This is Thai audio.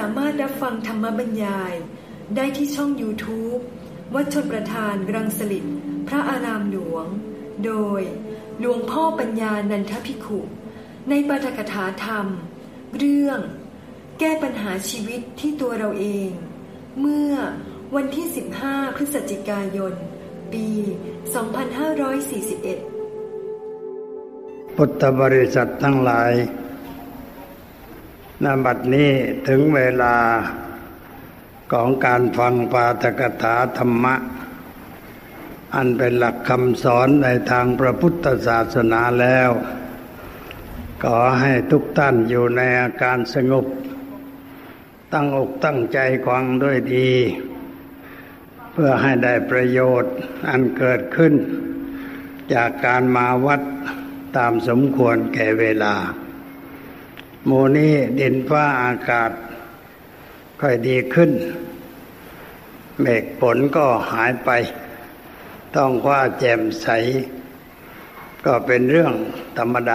ามารถรับฟังธรรมบรรยายได้ที่ช่อง YouTube วัดชลประทานรังสฤษฎ์พระอารามหลวงโดยหลวงพ่อปัญญานันทภิกขุในปาฐกถาธรรมเรื่องแก้ปัญหาชีวิตที่ตัวเราเองเมื่อวันที่15พฤศจิกายนปี2541 พุทธบริษัททั้งหลายณ บัดนี้ถึงเวลาของการฟังปาฐกถาธรรมะอันเป็นหลักคำสอนในทางพระพุทธศาสนาแล้วขอให้ทุกท่านอยู่ในอาการสงบตั้งอกตั้งใจฟังด้วยดีเพื่อให้ได้ประโยชน์อันเกิดขึ้นจากการมาวัดตามสมควรแก่เวลาหมู่นี้ดินฟ้าอากาศค่อยดีขึ้นเมฆฝนก็หายไปท้องฟ้าแจ่มใสก็เป็นเรื่องธรรมดา